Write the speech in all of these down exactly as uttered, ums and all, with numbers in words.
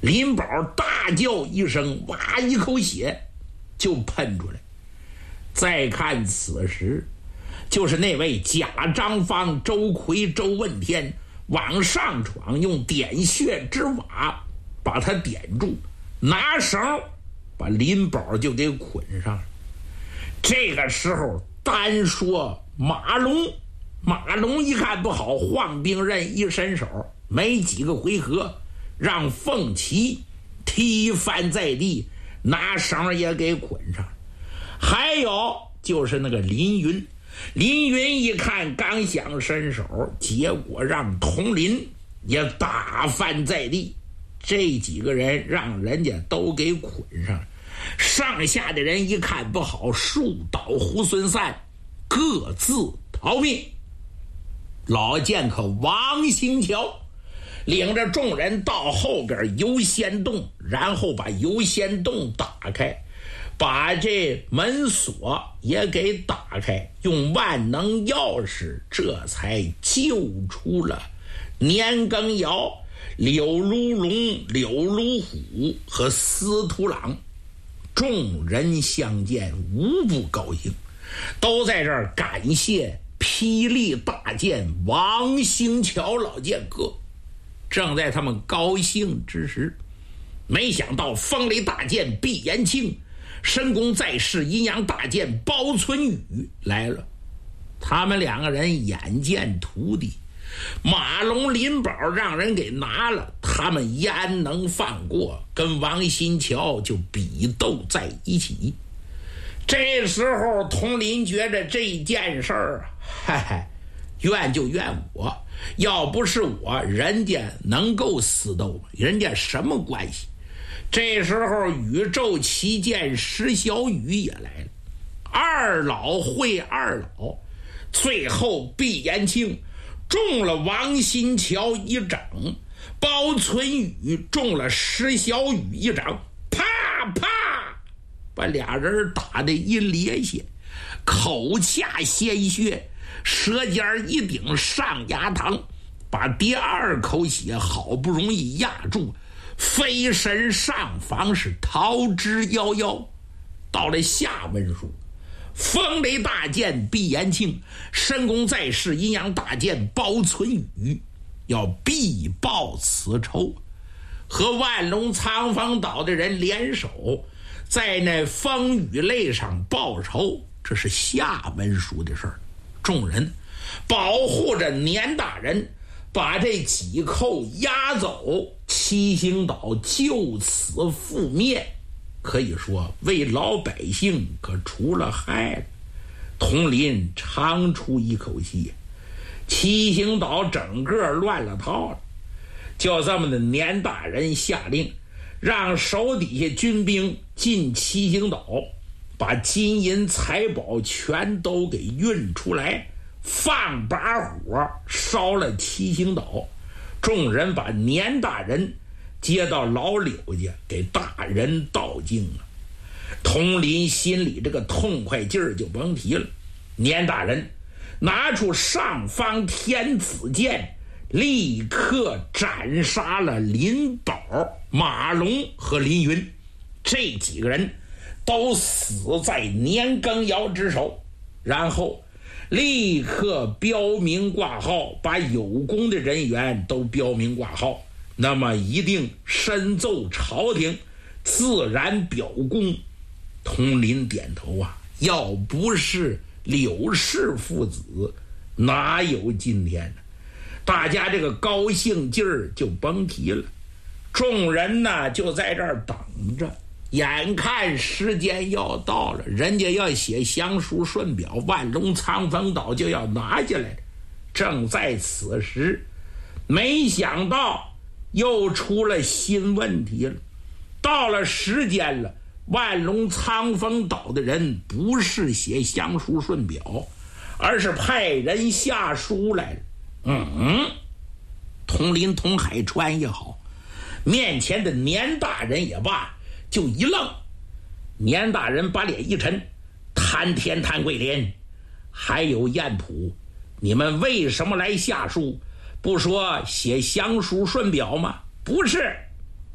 林宝大叫一声，哇，一口血就喷出来。再看此时，就是那位贾张方、周奎、周问天往上闯，用点穴之法把他点住，拿绳把林宝就给捆上了。这个时候单说马龙，马龙一看不好，晃兵刃一伸手，没几个回合让凤岐踢翻在地，拿绳也给捆上。还有就是那个林云，林云一看刚想伸手，结果让佟林也打翻在地。这几个人让人家都给捆上了。上下的人一看不好，树倒猢狲散，各自逃命。老剑客王兴桥领着众人到后边游仙洞，然后把游仙洞打开，把这门锁也给打开，用万能钥匙这才救出了年羹尧、柳如龙、柳如虎和司徒朗。众人相见无不高兴，都在这儿感谢霹雳大剑王兴桥老剑客。正在他们高兴之时，没想到风雷大剑毕延庆、申公在世阴阳大剑包存宇来了。他们两个人眼见徒弟马龙林宝让人给拿了，他们焉能放过，跟王新桥就比斗在一起。这时候佟林觉得这件事儿，嗨嗨，怨就怨我，要不是我，人家能够私斗吗？人家什么关系？这时候宇宙旗舰石小雨也来了，二老会二老，最后毕延庆中了王新桥一掌，包存宇中了石小雨一掌，啪啪把俩人打得一咧血，口下鲜血，舌尖一顶上牙膛，把第二口血好不容易压住，飞身上房是逃之夭夭。到了下文书，风雷大剑毕延庆、申公在世阴阳大剑包存宇要必报此仇，和万龙苍风岛的人联手，在那风雨泪上报仇，这是下文书的事儿。众人保护着年大人，把这几寇押走，七星岛就此覆灭。可以说为老百姓可除了害了。佟林长出一口气，七星岛整个乱了套了。就这么的，年大人下令让手底下军兵进七星岛，把金银财宝全都给运出来，放把火烧了七星岛。众人把年大人接到老柳家给大人道敬了。佟林心里这个痛快劲儿就甭提了。年大人拿出上方天子剑，立刻斩杀了林宝、马龙和林云，这几个人都死在年羹尧之手。然后立刻标明挂号，把有功的人员都标明挂号，那么一定深奏朝廷，自然表功。佟林点头啊，要不是柳氏父子，哪有今天呢？大家这个高兴劲儿就甭提了。众人呢就在这儿等着，眼看时间要到了，人家要写降书顺表，万龙苍风岛就要拿下来了。正在此时，没想到又出了新问题了。到了时间了，万龙苍风岛的人不是写降书顺表，而是派人下书来了。嗯，佟林、佟海川也好，面前的年大人也罢，就一愣。年大人把脸一沉，贪天贪贵莲，还有晏普，你们为什么来下书？不说写降书顺表吗？不是，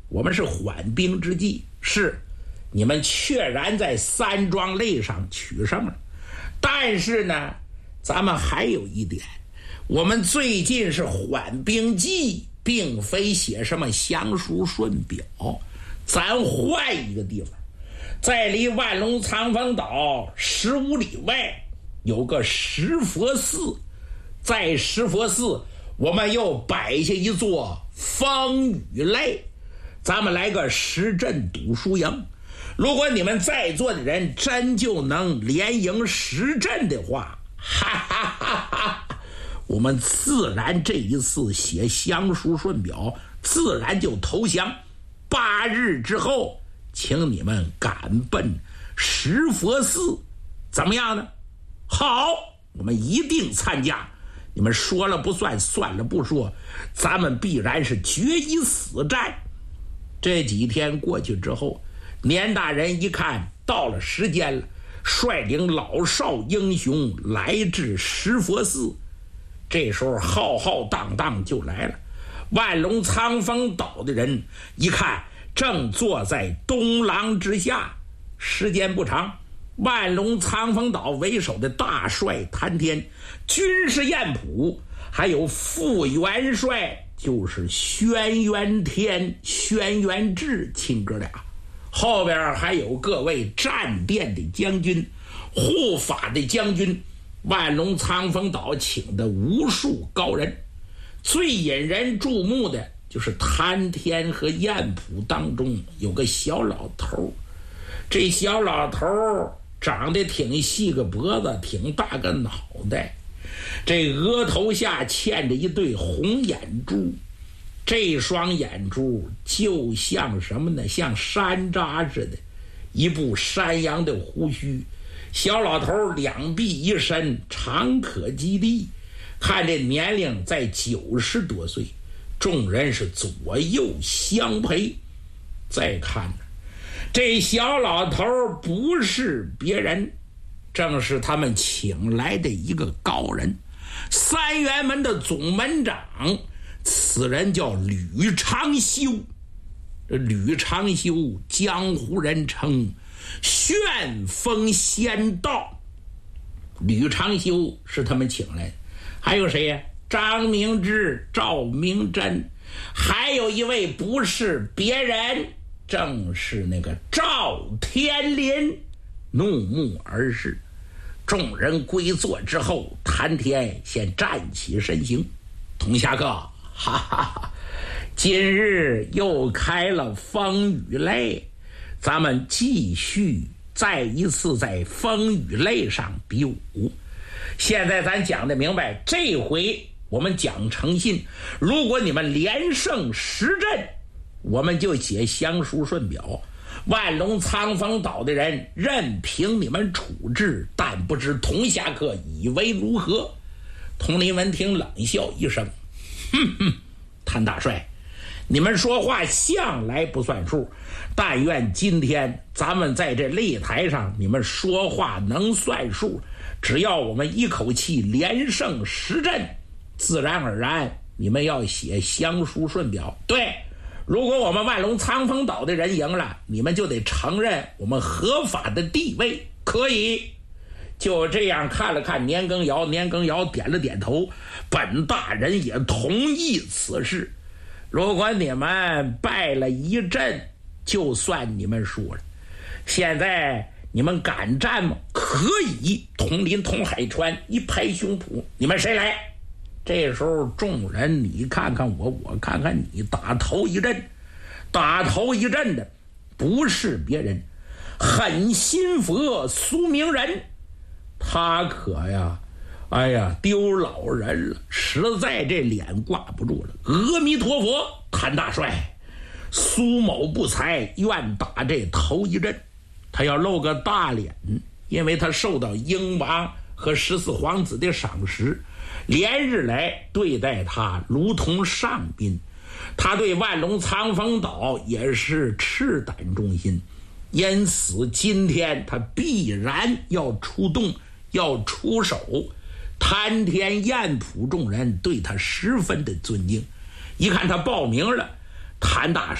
我们是缓兵之计，是你们确然在三庄垒上取胜了。但是呢，咱们还有一点，我们最近是缓兵计，并非写什么降书顺表。咱换一个地方，在离万隆藏风岛十五里外有个石佛寺，在石佛寺我们又摆下一座风雨垒，咱们来个十阵赌输赢。如果你们在座的人真就能连赢十阵的话，哈哈哈哈，我们自然这一次写降书顺表，自然就投降。八日之后，请你们赶奔石佛寺，怎么样呢？好，我们一定参加。你们说了不算，算了不说，咱们必然是决一死战。这几天过去之后，年大人一看到了时间了，率领老少英雄来至石佛寺。这时候浩浩荡荡就来了。万隆藏风岛的人一看，正坐在东廊之下。时间不长，万隆藏风岛为首的大帅谭天、军师晏普，还有副元帅就是轩辕天、轩辕志亲哥俩，后边还有各位战殿的将军、护法的将军，万隆藏风岛请的无数高人。最引人注目的就是谭天和晏普当中有个小老头，这小老头长得挺细个脖子，挺大个脑袋，这额头下嵌着一对红眼珠，这双眼珠就像什么呢？像山楂似的，一部山羊的胡须。小老头两臂一伸，长可及地，看这年龄在九十多岁，众人是左右相陪。再看呢，这小老头不是别人，正是他们请来的一个高人，三元门的总门长，此人叫吕长修。吕长修江湖人称旋风仙道，吕长修是他们请来的。还有谁呀？张明之、赵明真，还有一位不是别人，正是那个赵天林。怒目而视，众人归坐之后，谭天先站起身形：“童侠客，哈哈哈，今日又开了风雨垒，咱们继续再一次在风雨垒上比武。现在咱讲的明白，这回我们讲诚信，如果你们连胜十阵，我们就写降书顺表，万隆藏风岛的人任凭你们处置，但不知童侠客以为如何？”佟林闻听冷笑一声：“哼哼，谭大帅，你们说话向来不算数，但愿今天咱们在这擂台上，你们说话能算数。只要我们一口气连胜十阵，自然而然你们要写降书顺表。对，如果我们万隆藏风岛的人赢了，你们就得承认我们合法的地位。可以。”就这样看了看年羹尧，年羹尧点了点头，本大人也同意此事。如果你们败了一阵，就算你们输了。现在你们敢战吗？可以。佟林、佟海川一拍胸脯：“你们谁来？”这时候众人你看看我，我看看你，打头一阵，打头一阵的不是别人，狠心佛苏明仁。他可呀，哎呀，丢老人了，实在这脸挂不住了。阿弥陀佛，谭大帅，苏某不才，愿打这头一阵。他要露个大脸，因为他受到英王和十四皇子的赏识，连日来对待他如同上宾。他对万隆藏风岛也是赤胆忠心，因此今天他必然要出动，要出手。谭天、晏普众人对他十分的尊敬，一看他报名了，谭大帅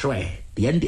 点点